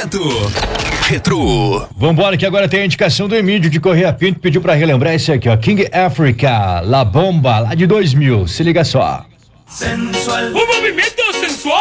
Oferecimento Retro. Vambora que agora tem a indicação do Emílio de Correia Pinto, pediu pra relembrar esse aqui, ó, King Africa, La Bomba, lá de 2000, se liga só. Sensual. O movimento sensual.